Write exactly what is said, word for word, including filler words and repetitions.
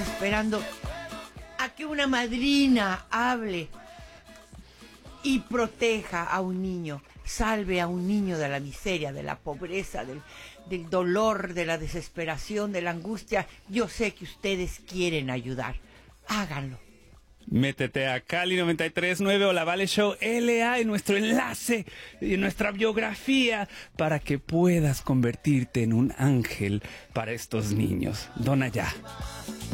esperando a que una madrina hable y proteja a un niño, salve a un niño de la miseria, de la pobreza, del, del dolor, de la desesperación, de la angustia. Yo sé que ustedes quieren ayudar. Háganlo. Métete a Cali noventa y tres punto nueve o la Vale Show L A en nuestro enlace y en nuestra biografía para que puedas convertirte en un ángel para estos niños. Dona ya.